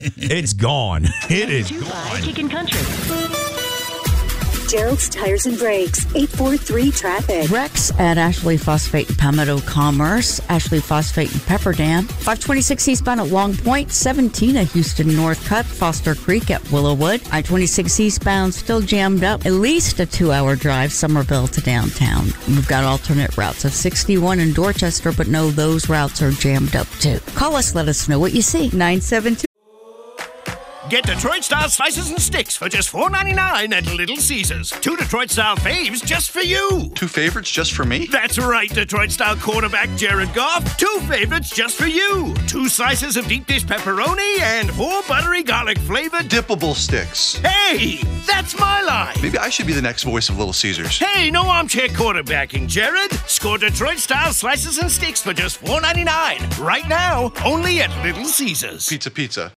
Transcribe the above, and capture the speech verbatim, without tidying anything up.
It's gone. It is gone. Kickin' Country. Gerald's Tires and Brakes, eight four three traffic. Rex at Ashley Phosphate and Palmetto Commerce, Ashley Phosphate and Pepperdam, five twenty-six eastbound at Long Point, seventeen at Houston North Cut, Foster Creek at Willowwood, I twenty-six eastbound still jammed up, at least a two-hour drive, Somerville to downtown. We've got alternate routes of sixty-one in Dorchester, but no, those routes are jammed up too. Call us, let us know what you see. nine seven two Get Detroit-style slices and sticks for just four ninety-nine at Little Caesars. Two Detroit-style faves just for you. Two favorites just for me? That's right, Detroit-style quarterback Jared Goff. Two favorites just for you. Two slices of deep dish pepperoni and four buttery garlic-flavored dippable sticks. Hey, that's my line. Maybe I should be the next voice of Little Caesars. Hey, no armchair quarterbacking, Jared. Score Detroit-style slices and sticks for just four ninety-nine. Right now, only at Little Caesars. Pizza, pizza.